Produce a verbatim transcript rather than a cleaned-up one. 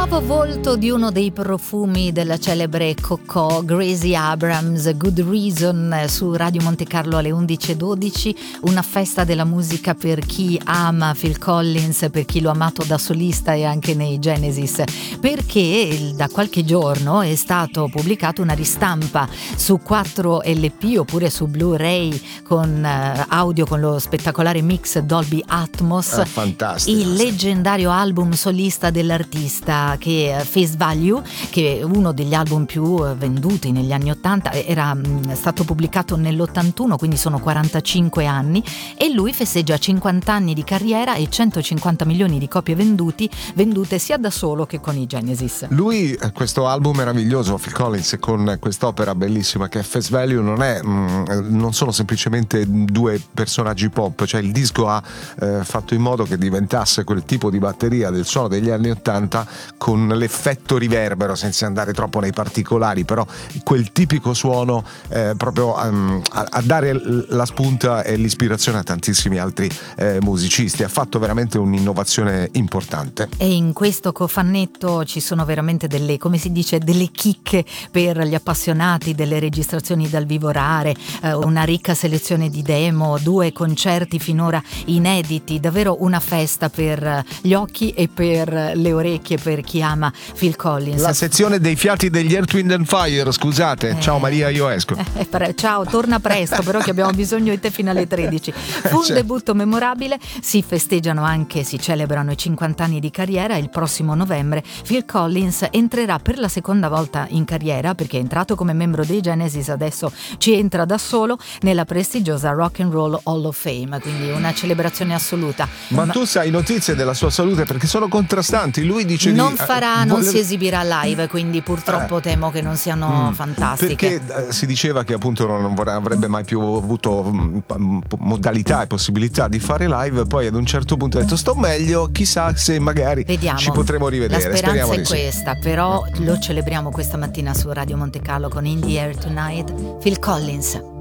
nuovo volto di uno dei profumi della celebre Cocò, Gracie Abrams, Good Reason, su Radio Monte Carlo alle undici e dodici, una festa della musica per chi ama Phil Collins, per chi lo ha amato da solista e anche nei Genesis, perché da qualche giorno è stato pubblicato una ristampa su quattro L P oppure su Blu-ray con audio, con lo spettacolare mix Dolby Atmos, ah, fantastico, il leggendario album solista dell'artista, che è Face Value, che è uno degli album più venduti negli anni ottanta, era mh, stato pubblicato nell'ottantuno, quindi sono quarantacinque anni, e lui festeggia cinquanta anni di carriera e centocinquanta milioni di copie venduti, vendute sia da solo che con i Genesis. Lui, questo album meraviglioso, Phil Collins, con quest'opera bellissima che è Face Value, non è mh, non sono semplicemente due personaggi pop, cioè il disco ha eh, fatto in modo che diventasse quel tipo di batteria del suono degli anni ottanta, con l'effetto riverbero, senza andare troppo nei particolari, però quel tipico suono eh, proprio um, a, a dare la spunta e l'ispirazione a tantissimi altri eh, musicisti. Ha fatto veramente un'innovazione importante. E in questo cofannetto ci sono veramente delle, come si dice, delle chicche per gli appassionati, delle registrazioni dal vivo rare, eh, una ricca selezione di demo, due concerti finora inediti, davvero una festa per gli occhi e per le orecchie per chi ama Phil Collins. La sezione dei fiati degli Earth, Wind and Fire, scusate. Eh, ciao Maria, io esco. Eh, pre- ciao, torna presto, però che abbiamo bisogno di te fino alle tredici. Fu un C'è. debutto memorabile, si festeggiano anche, si celebrano i cinquanta anni di carriera. Il prossimo novembre Phil Collins entrerà per la seconda volta in carriera, perché è entrato come membro dei Genesis, adesso ci entra da solo nella prestigiosa Rock and Roll Hall of Fame, quindi una celebrazione assoluta. Ma, Ma tu sai notizie della sua salute, perché sono contrastanti. Lui dice non di, farà, eh, non vuole... si esibirà live, quindi purtroppo eh. temo che non siano mm. fantastiche. Perché eh, si diceva che appunto non vorrà, avrebbe mai più avuto mh, modalità e possibilità di fare live, poi ad un certo punto ha detto sto meglio, chissà se magari Vediamo. Ci potremo rivedere. La speranza Speriamo è di questa, sì. però lo celebriamo questa mattina su Radio Monte Carlo con In the Air Tonight, Phil Collins.